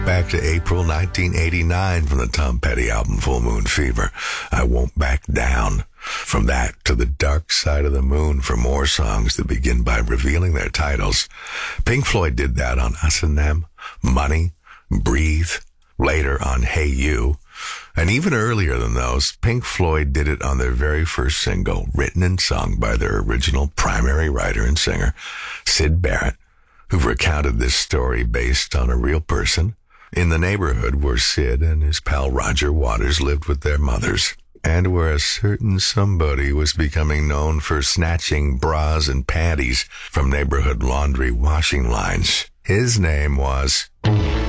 Back to April 1989 from the Tom Petty album Full Moon Fever, I Won't Back Down. From that to The Dark Side of the Moon for more songs that begin by revealing their titles. Pink Floyd did that on Us and Them, Money, Breathe, later on Hey You. And even earlier than those, Pink Floyd did it on their very first single, written and sung by their original primary writer and singer, Syd Barrett, who recounted this story based on a real person in the neighborhood where Syd and his pal Roger Waters lived with their mothers, and where a certain somebody was becoming known for snatching bras and panties from neighborhood laundry washing lines. His name was